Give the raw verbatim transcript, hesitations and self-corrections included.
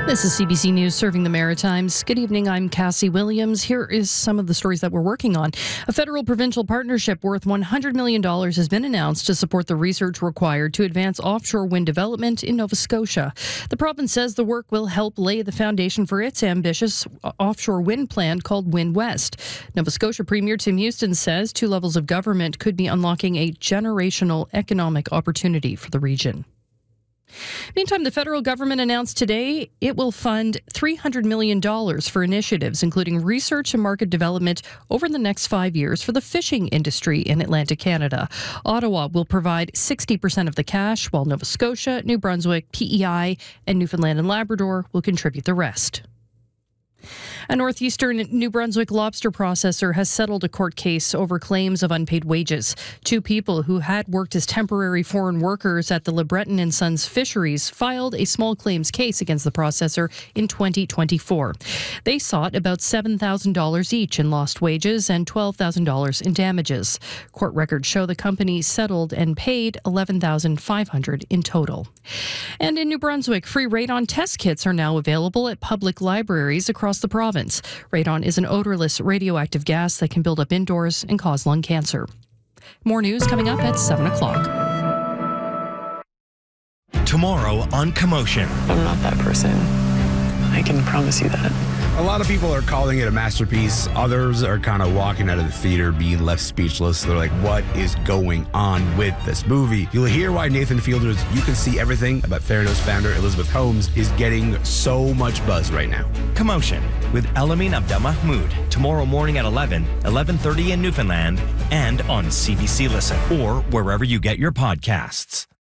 This is C B C News serving the Maritimes. Good evening, I'm Cassie Williams. Here is some of the stories that we're working on. A federal-provincial partnership worth one hundred million dollars has been announced to support the research required to advance offshore wind development in Nova Scotia. The province says the work will help lay the foundation for its ambitious offshore wind plan called Wind West. Nova Scotia Premier Tim Houston says two levels of government could be unlocking a generational economic opportunity for the region. Meantime, the federal government announced today it will fund three hundred million dollars for initiatives, including research and market development over the next five years for the fishing industry in Atlantic Canada. Ottawa will provide sixty percent of the cash, while Nova Scotia, New Brunswick, P E I, and Newfoundland and Labrador will contribute the rest. A northeastern New Brunswick lobster processor has settled a court case over claims of unpaid wages. Two people who had worked as temporary foreign workers at the LeBreton and Sons fisheries filed a small claims case against the processor in twenty twenty-four. They sought about seven thousand dollars each in lost wages and twelve thousand dollars in damages. Court records show the company settled and paid eleven thousand five hundred dollars in total. And in New Brunswick, free radon test kits are now available at public libraries across the province. Radon is an odorless radioactive gas that can build up indoors and cause lung cancer. More news coming up at seven o'clock. Tomorrow on Commotion. I'm not that person. I can promise you that. A lot of people are calling it a masterpiece. Others are kind of walking out of the theater being left speechless. They're like, what is going on with this movie? You'll hear why Nathan Fielder's You Can See Everything About Theranos founder Elizabeth Holmes is getting so much buzz right now. Commotion with Elamin Abdelmahmoud. Tomorrow morning at eleven, eleven thirty in Newfoundland, and on C B C Listen or wherever you get your podcasts.